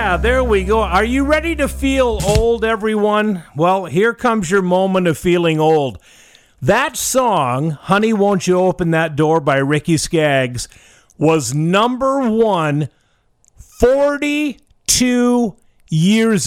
Yeah, there we go. Are you ready to feel old, everyone? Well, here comes your moment of feeling old. That song, Honey, Won't You Open That Door by Ricky Skaggs, was number one 42 years